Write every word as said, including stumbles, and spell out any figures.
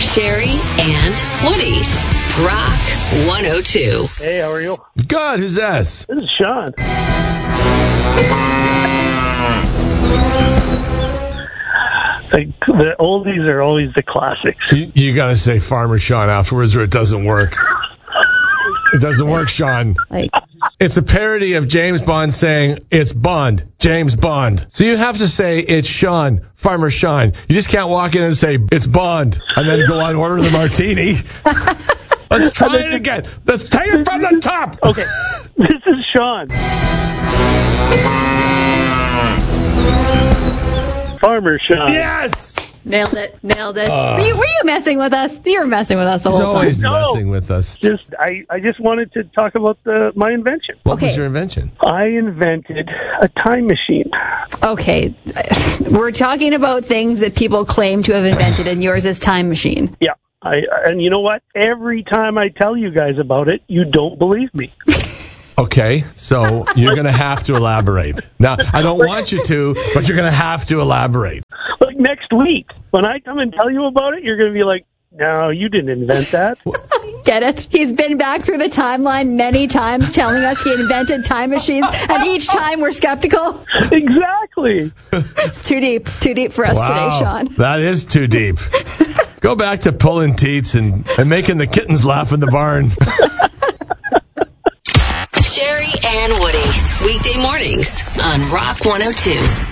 Sherry and Woody. Rock one oh two. Hey, how are you? Good. Who's this? This is Sean. The, the oldies are always the classics. You, you got to say Farmer Sean afterwards or it doesn't work. It doesn't work, Sean. Like, It's a parody of James Bond saying, it's Bond, James Bond. So you have to say, it's Sean, Farmer Sean. You just can't walk in and say, it's Bond, and then go on order the martini. Let's try it again. Let's take it from the top. Okay, this is Sean. Farmer Sean. Yes! nailed it. Nailed it. Uh, were, you, were you messing with us? You were messing with us the He's whole time. always No. messing with us. Just I, I just wanted to talk about the, my invention. What Okay. was your invention? I invented a time machine. Okay. We're talking about things that people claim to have invented, and yours is time machine. Yeah. I and you know what? Every time I tell you guys about it, you don't believe me. Okay, so you're going to have to elaborate. Now, I don't want you to, but you're going to have to elaborate. Like next week, when I come and tell you about it, you're going to be like, no, you didn't invent that. Get it? He's been back through the timeline many times telling us he invented time machines, and each time we're skeptical. Exactly. It's too deep. Too deep for us today, Sean. That is too deep. Go back to pulling teats and, and making the kittens laugh in the barn. Sherry and Woody. Weekday mornings on Rock one oh two.